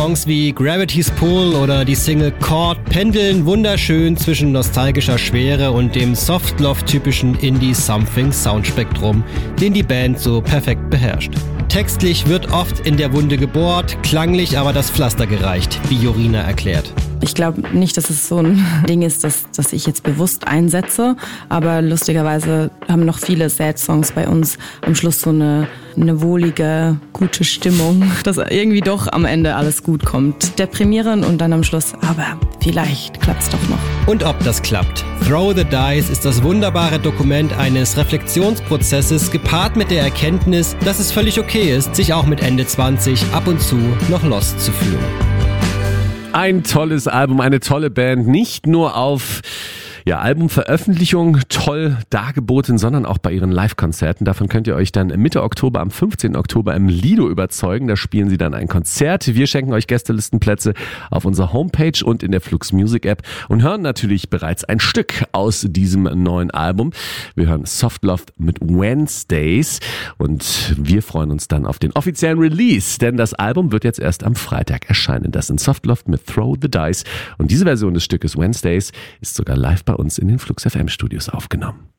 Songs wie Gravity's Pull oder die Single Chord pendeln wunderschön zwischen nostalgischer Schwere und dem Soft-Love-typischen Indie-Something-Soundspektrum, den die Band so perfekt beherrscht. Textlich wird oft in der Wunde gebohrt, klanglich aber das Pflaster gereicht, wie Jorina erklärt. Ich glaube nicht, dass es so ein Ding ist, dass ich jetzt bewusst einsetze, aber lustigerweise haben noch viele Sad-Songs bei uns am Schluss so eine wohlige, gute Stimmung, dass irgendwie doch am Ende alles gut kommt. Deprimierend und dann am Schluss, aber vielleicht klappt's doch noch. Und ob das klappt. Throw the Dice ist das wunderbare Dokument eines Reflexionsprozesses, gepaart mit der Erkenntnis, dass es völlig okay ist, sich auch mit Ende 20 ab und zu noch lost zu fühlen. Ein tolles Album, eine tolle Band, nicht nur auf Albumveröffentlichung toll dargeboten, sondern auch bei ihren Live-Konzerten. Davon könnt ihr euch dann Mitte Oktober, am 15. Oktober im Lido überzeugen. Da spielen sie dann ein Konzert. Wir schenken euch Gästelistenplätze auf unserer Homepage und in der Flux Music App und hören natürlich bereits ein Stück aus diesem neuen Album. Wir hören Soft Love mit Wednesdays und wir freuen uns dann auf den offiziellen Release, denn das Album wird jetzt erst am Freitag erscheinen. Das sind Soft Love mit Throw the Dice und diese Version des Stückes Wednesdays ist sogar live bei uns in den Flux FM Studios aufgenommen.